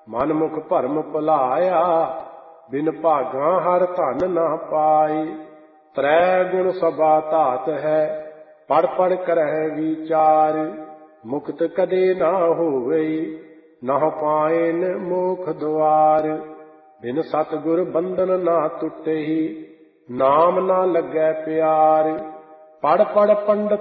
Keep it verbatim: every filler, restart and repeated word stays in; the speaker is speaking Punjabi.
ਮਨ ਮੁਖ ਭਰਮ ਭੁਲਾਇਆ, ਬਿਨ ਭਾਗਾਂ ਹਰ ਧਨ ਨਾ ਪਾਈ। ਤ੍ਰੈ ਗੁਣ ਸਭਾ ਧਾਤ ਹੈ, ਪੜ ਪੜ ਕਰਹਿ ਵਿਚਾਰ। ਮੁਕਤ ਕਦੇ ਨਾ ਹੋਵਈ, ਨਾ ਪਾਇਨ ਮੋਖ ਦੁਆਰ। ਬਿਨ ਸਤਿਗੁਰ ਬੰਧਨ ਨਾ ਟੁੱਟਈ, ਨਾਮ ਨਾ ਲੱਗੈ ਪਿਆਰ। ਪੜ ਪੜ ਪੰਡਤ